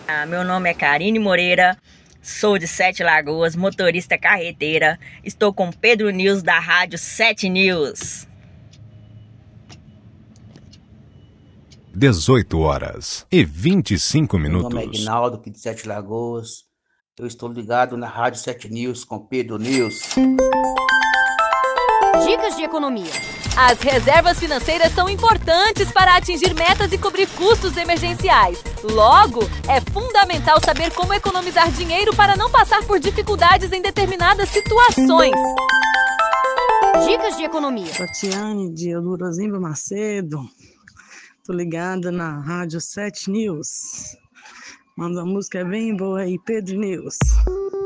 Meu nome é Karine Moreira, sou de Sete Lagoas, motorista carreteira. Estou com Pedro News da Rádio 7 News. 18h25. Meu nome é Aguinaldo, aqui de Sete Lagoas. Eu estou ligado na Rádio 7 News com Pedro News. Dicas de economia. As reservas financeiras são importantes para atingir metas e cobrir custos emergenciais. Logo, é fundamental saber como economizar dinheiro para não passar por dificuldades em determinadas situações. Dicas de economia. Tatiane de Eudorozimba Macedo. Tô ligada na Rádio 7 News. Manda uma música bem boa aí, Pedro News.